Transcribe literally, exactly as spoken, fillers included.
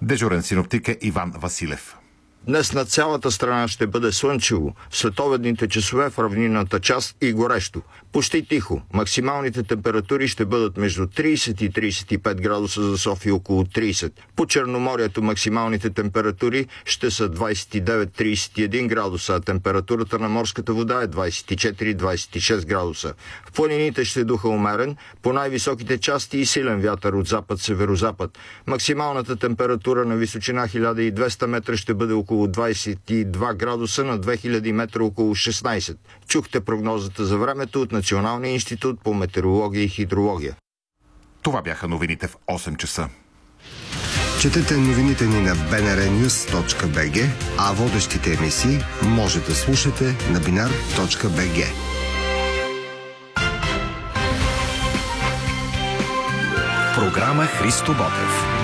Дежурен синоптик е Иван Василев. Днес на цялата страна ще бъде слънчево, следобедните часове в равнинната част и горещо. Почти тихо. Максималните температури ще бъдат между трийсет и трийсет и пет градуса за София, около трийсет. По Черноморието максималните температури ще са двайсет и девет до трийсет и един градуса, а температурата на морската вода е двайсет и четири до двайсет и шест градуса. В планините ще духа умерен, по най-високите части и силен вятър от запад-северозапад. Максималната температура на височина хиляда и двеста метра ще бъде около двайсет и два градуса, на две хиляди метра около шестнайсет. Чухте прогнозата за времето от Националния институт по метеорология и хидрология. Това бяха новините в осем часа. Четете новините ни на би ен ар нюз точка би джи, а водещите емисии може да слушате на биnar точка би джи. Програма Христо Ботев.